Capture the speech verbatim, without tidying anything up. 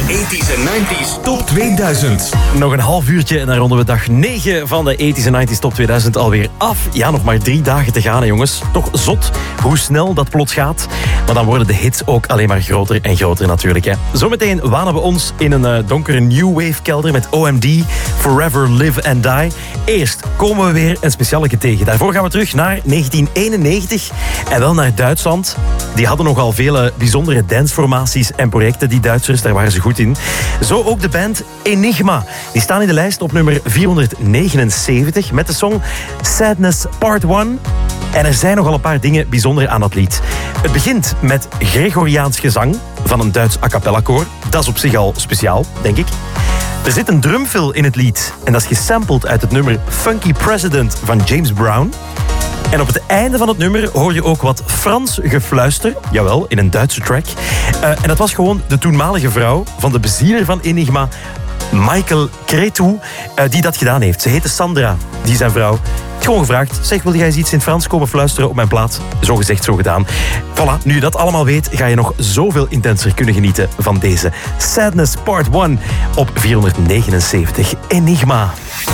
tachtiger en negentiger Top tweeduizend. Nog een half uurtje en dan ronden we dag negen van de tachtiger en negentiger Top tweeduizend alweer af. Ja, nog maar drie dagen te gaan, hè, jongens. Toch zot hoe snel dat plots gaat. Maar dan worden de hits ook alleen maar groter en groter natuurlijk. Hè. Zometeen wanen we ons in een uh, donkere new wave kelder met O M D, Forever Live and Die. Eerst komen we weer een specialeke tegen. Daarvoor gaan we terug naar negentien eenennegentig en wel naar Duitsland. Die hadden nogal vele bijzondere danceformaties en projecten, die Duitsers. Daar waren ze goed in. Zo ook de band Enigma. Die staan in de lijst op nummer vierhonderdnegenenzeventig met de song Sadness Part één. En er zijn nogal een paar dingen bijzonder aan dat lied. Het begint met Gregoriaans gezang van een Duits a cappella koor. Dat is op zich al speciaal, denk ik. Er zit een drumfill in het lied en dat is gesampled uit het nummer Funky President van James Brown. En op het einde van het nummer hoor je ook wat Frans gefluister. Jawel, in een Duitse track. Uh, en dat was gewoon de toenmalige vrouw van de bezieler van Enigma, Michael Cretu, uh, die dat gedaan heeft. Ze heette Sandra, die zijn vrouw. Gewoon gevraagd, zeg, wil jij eens iets in het Frans komen fluisteren op mijn plaat? Zo gezegd, zo gedaan. Voilà, nu je dat allemaal weet, ga je nog zoveel intenser kunnen genieten van deze Sadness Part één op vierhonderdnegenenzeventig Enigma.